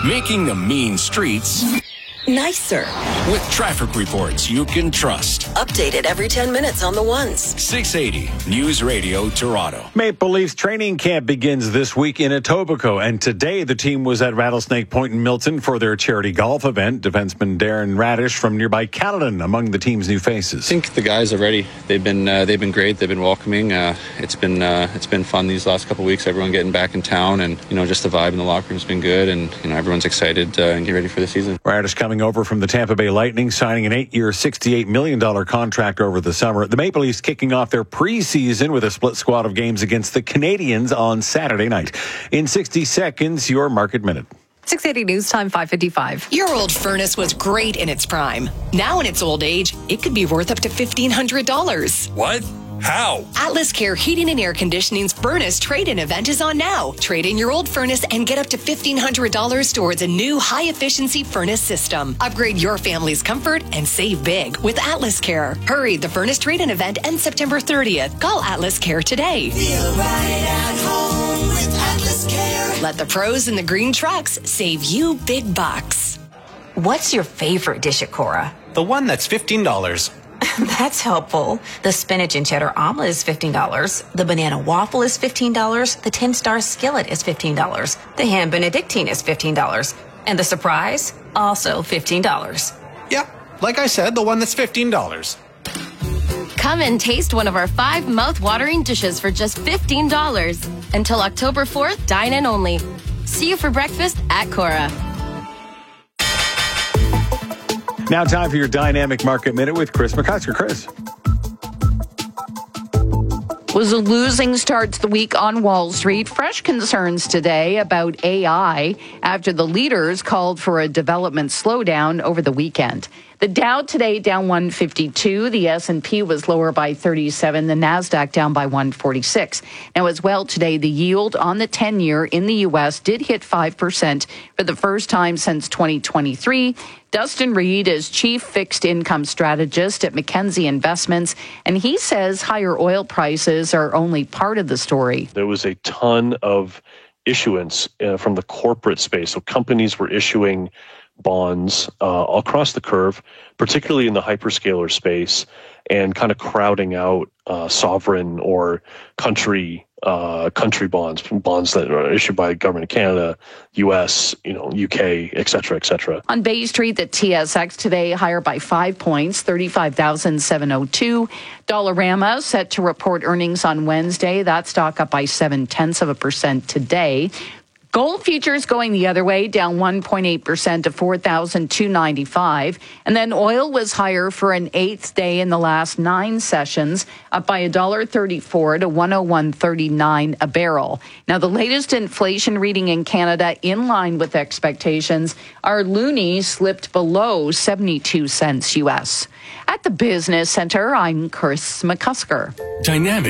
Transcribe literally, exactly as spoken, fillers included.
Making the mean streets nicer. With traffic reports you can trust. Updated every ten minutes on the ones. six eighty News Radio Toronto. Maple Leafs training camp begins this week in Etobicoke, and today the team was at Rattlesnake Point in Milton for their charity golf event. Defenseman Darren Radish from nearby Caledon among the team's new faces. I think the guys are ready. They've been uh, they've been great. They've been welcoming. Uh, it's been uh, it's been fun these last couple of weeks. Everyone getting back in town, and you know just the vibe in the locker room's been good, and you know everyone's excited uh, and get ready for the season. Radish coming over from the Tampa Bay Lightning, signing an eight-year, sixty-eight million dollars contract over the summer. The Maple Leafs kicking off their preseason with a split squad of games against the Canadiens on Saturday night. In sixty seconds, your Market Minute. six eighty News Time, five fifty-five. Your old furnace was great in its prime. Now in its old age, it could be worth up to fifteen hundred dollars. What? How? Atlas Care Heating and Air Conditioning's furnace trade-in event is on now. Trade in your old furnace and get up to fifteen hundred dollars towards a new high-efficiency furnace system. Upgrade your family's comfort and save big with Atlas Care. Hurry, the furnace trade-in event ends September thirtieth. Call Atlas Care today. Feel right at home with Atlas Care. Let the pros in the green trucks save you big bucks. What's your favorite dish at Cora? The one that's fifteen dollars. That's helpful. The spinach and cheddar omelet is fifteen dollars. The banana waffle is fifteen dollars. The ten-star skillet is fifteen dollars. The ham benedictine is fifteen dollars. And the surprise, also fifteen dollars. Yep, like I said, the one that's fifteen dollars. Come and taste one of our five mouth-watering dishes for just fifteen dollars. Until October fourth, dine in only. See you for breakfast at Cora. Now time for your Dynamic Market Minute with Chris McCusker. Chris. Was a losing start to the week on Wall Street. Fresh concerns today about A I after the leaders called for a development slowdown over the weekend. The Dow today down one fifty-two. The S and P was lower by thirty-seven. The NASDAQ down by one forty-six. Now, as well today, the yield on the ten-year in the U S did hit five percent for the first time since twenty twenty-three. Dustin Reed is chief fixed income strategist at Mackenzie Investments, and he says higher oil prices are only part of the story. There was a ton of issuance uh, from the corporate space. So companies were issuing bonds uh, across the curve, particularly in the hyperscaler space, and kind of crowding out uh, sovereign or country uh, country bonds, bonds that are issued by the government of Canada, U S, you know, U K, et cetera, et cetera. On Bay Street, the T S X today higher by five points, thirty-five thousand seven hundred two. Dollarama set to report earnings on Wednesday. That stock up by seven tenths of a percent today. Gold futures going the other way, down one point eight percent to four thousand two hundred ninety-five. And then oil was higher for an eighth day in the last nine sessions, up by one dollar thirty-four to one oh one thirty-nine a barrel. Now, the latest inflation reading in Canada in line with expectations. Our loonie slipped below seventy-two cents U S. At the Business Center, I'm Chris McCusker. Dynamic